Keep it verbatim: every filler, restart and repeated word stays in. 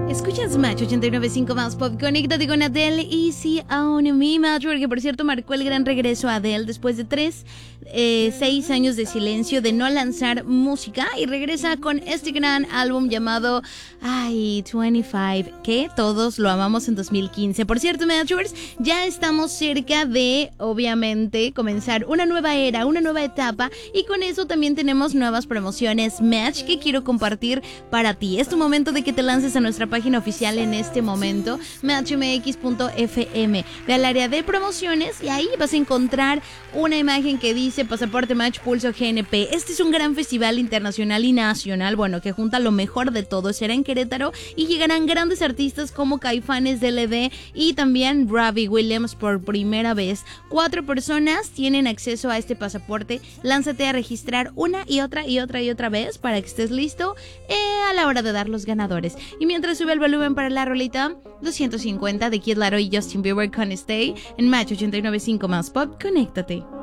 Escuchas Match ochenta y nueve punto cinco más Pop. Conéctate con Adele, Easy on Me, Match, que por cierto marcó el gran regreso a Adele después de tres, eh, seis años de silencio, de no lanzar música, y regresa con este gran álbum llamado ay, veinticinco, que todos lo amamos en dos mil quince. Por cierto, Matchers, ya estamos cerca de, obviamente, comenzar una nueva era, una nueva etapa, y con eso también tenemos nuevas promociones Match que quiero compartir para ti. Es tu momento de que te lances a nuestra página oficial en este momento, match m x punto f m. Ve al área de promociones y ahí vas a encontrar una imagen que dice Pasaporte Match Pulso G N P. Este es un gran festival internacional y nacional, bueno, que junta lo mejor de todo. Será en Querétaro y llegarán grandes artistas como Caifanes, D L D y también Robbie Williams por primera vez. Cuatro personas tienen acceso a este pasaporte. Lánzate a registrar una y otra y otra y otra vez para que estés listo eh, a la hora de dar los ganadores. Y mientras sube el volumen para la rolita, doscientos cincuenta de Kid Laroi y Justin Bieber con Stay en Match ochenta y nueve punto cinco más Pop. Conéctate.